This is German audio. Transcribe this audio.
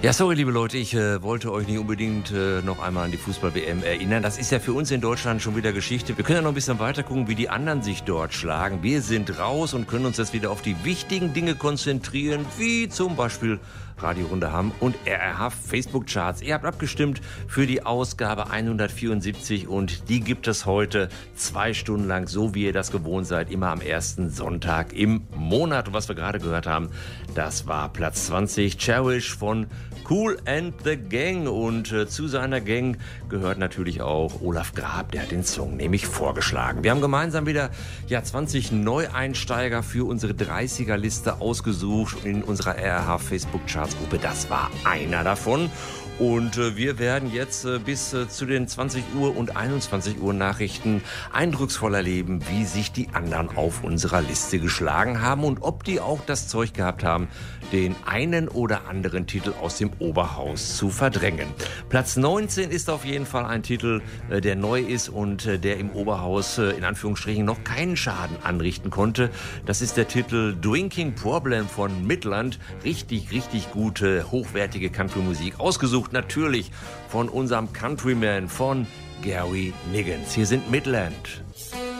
Ja, sorry, liebe Leute, ich wollte euch nicht unbedingt noch einmal an die Fußball-WM erinnern. Das ist ja für uns in Deutschland schon wieder Geschichte. Wir können ja noch ein bisschen weiter gucken, wie die anderen sich dort schlagen. Wir sind raus und können uns jetzt wieder auf die wichtigen Dinge konzentrieren, wie zum Beispiel Radio Runde Hamm und RRH Facebook-Charts. Ihr habt abgestimmt für die Ausgabe 174 und die gibt es heute 2 Stunden lang, so wie ihr das gewohnt seid, immer am ersten Sonntag im Monat. Und was wir gerade gehört haben, das war Platz 20, Cherish von Kool and the Gang. Und zu seiner Gang gehört natürlich auch Olaf Grab, der hat den Song nämlich vorgeschlagen. Wir haben gemeinsam wieder 20 Neueinsteiger für unsere 30er-Liste ausgesucht in unserer RRH Facebook-Charts-Gruppe. Das war einer davon. Und wir werden jetzt bis zu den 20 Uhr und 21 Uhr Nachrichten eindrucksvoll erleben, wie sich die anderen auf unserer Liste geschlagen haben und ob die auch das Zeug gehabt haben, den einen oder anderen Titel aus dem Oberhaus zu verdrängen. Platz 19 ist auf jeden Fall ein Titel, der neu ist und der im Oberhaus in Anführungsstrichen noch keinen Schaden anrichten konnte. Das ist der Titel Drinking Problem von Midland. Richtig gute, hochwertige Country-Musik. Ausgesucht natürlich von unserem Countryman, von Gary Niggins. Hier sind Midland.